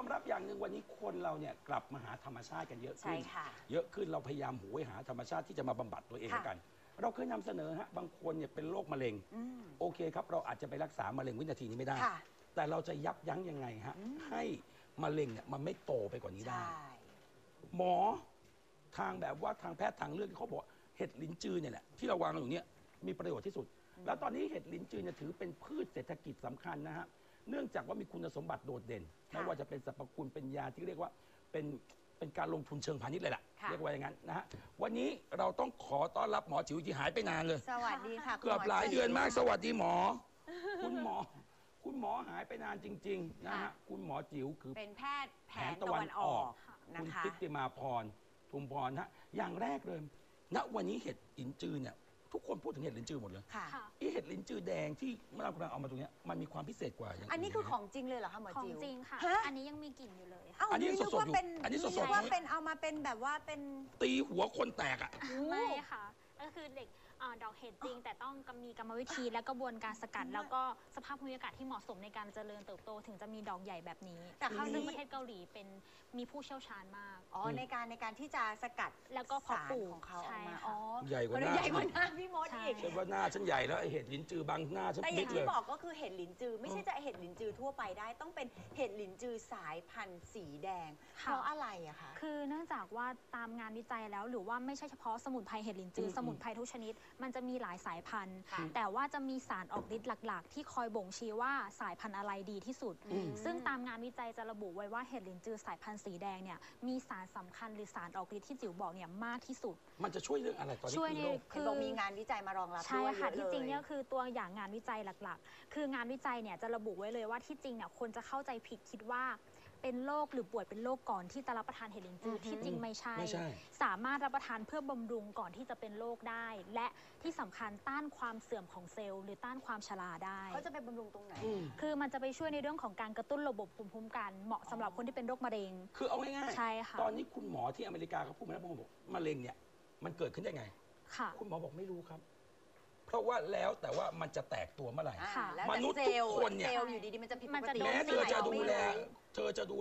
อมรับอย่างหนึ่งวันนี้คนเราเนี่ยกลับมาหาธรรมชาติกันเยอะขึ้นใช่ค่ะเยอะขึ้นเราพยายามหหาธรรมชาติที่จะมาบำบัดตัวเองกัน เราเคยนำเสนอฮะบางคนเนี่ยเป็นโรคมะเร็งโอเคครับเราอาจจะไปรักษามะเร็งวินาทีนี้ไม่ได้ แต่เราจะยับยั้งยังไงฮะให้มะเร็งเนี่ยมันไม่โตไปกว่านี้ได้หมอทางแบบว่าทางแพทย์ทางเลือกเขาบอกเห็ดลิ้นจือเนี่ยแหละที่เราวางอยู่เนี่ยมีประโยชน์ที่สุดแล้วตอนนี้เห็ดลิ้นจือเนี่ยถือเป็นพืชเศรษฐกิจสำคัญนะฮะเนื่องจากว่ามีคุณสมบัติโดดเด่นไม่ว่าจะเป็นสรรพคุณเป็นยาที่เรียกว่าเป็นการลงทุนเชิงพาณิชย์เลยล่ะเรียกว่าอย่างนั้นนะฮะวันนี้เราต้องขอต้อนรับหมอจิ๋วที่หายไปนานเลยสวัสดีค่ะเกือบหลายเดือนมากสวัสดีหมอคุณหมอหายไปนานจริงๆนะฮะคุณหมอจิ๋วคือเป็นแพทย์แผนตะวันออกคุณทิติมาพรทุมพรฮะอย่างแรกเลยณวันนี้เห็ดลิ้นจือเนี่ยทุกคนพูดถึงเห็ดลิ้นจือหมดเลยอีเห็ดลิ้นจือแดงที่เมื่อเรากำลังเอามาตรงนี้มันมีความพิเศษกว่าอย่างอันนี้คือของจริงเลยเหรอคะหมอของจิ๋วจริงค่ะอันนี้ยังมีกลิ่นอยู่เลยค่ะอันนี้สดๆอันนี้สดๆว่าเป็นเอามาเป็นแบบว่าเป็นตีหัวคนแตกอ่ะไม่ค่ะก็คือเด็กดอกเห็ดจริงแต่ต้องมีกรรมวิธีและกระบวนการสกัดแล้วก็สภาพภูมิอากาศที่เหมาะสมในการเจริญเติบโตถึงจะมีดอกใหญ่แบบนี้แต่ซึ่งประเทศเกาหลีเป็นมีผู้เชี่ยวชาญมากในการที่จะสกัดแล้วก็เพาะปลูกของเขาออกมาใหญ่กว่าหน้าพี่มดอีกฉันว่าหน้าฉันใหญ่แล้วไอเห็ดลิ้นจือบางหน้าฉันแต่อย่างที่บอกก็คือเห็ดลิ้นจือไม่ใช่จะเห็ดลิ้นจือทั่วไปได้ต้องเป็นเห็ดลิ้นจือสายพันธุ์สีแดงเพราะอะไรอะคะคือเนื่องจากว่าตามงานวิจัยแล้วหรือว่าไม่ใช่เฉพาะสมุนไพรเห็ดลิ้นจือสมุนไพรทุกชนิดมันจะมีหลายสายพันธุ์แต่ว่าจะมีสารออกฤทธิ์หลักๆที่คอยบ่งชี้ว่าสายพันธุ์อะไรดีที่สุดซึ่งตามงานวิจัยจะระบุไว้ว่าเห็ดลิ้นจือสายพันธุ์สีแดงเนี่ยมีสารสำคัญหรือสารออกฤทธิ์ที่จิ๋วบอกเนี่ยมากที่สุดมันจะช่วยเรื่องอะไรตอนนี้คือมีงานวิจัยมารองรับด้วยใช่ค่ะที่จริงเนี่ยคือตัวอย่างงานวิจัยหลักๆคืองานวิจัยเนี่ยจะระบุไว้เลยว่าที่จริงเนี่ยคนจะเข้าใจผิดคิดว่าเป็นโรคหรือป่วยเป็นโรคก่อนที่จะรับประทานเห็ดลิ้นจือที่จริงไม่ใช่สามารถรับประทานเพื่อบำรุงก่อนที่จะเป็นโรคได้และที่สำคัญต้านความเสื่อมของเซลล์หรือต้านความชราได้เขาจะไปบำรุงตรงไหนคือมันจะไปช่วยในเรื่องของการกระตุ้นระบบภูมิคุ้มกันเหมาะสำหรับคนที่เป็นโรคมะเร็งคือเอาง่ายๆใช่ค่ะตอนนี้คุณหมอที่อเมริกาเขาพูดมาแล้วบอกมะเร็งเนี่ยมันเกิดขึ้นได้ไงคุณหมอบอกไม่รู้ครับเพราะว่าแล้วแต่ว่ามันจะแตกตัวเมื่อไหร่มนุษย์ทุกคนเนี่ยอยู่ดีๆมันจะผิดปกติแม้เธอจะดู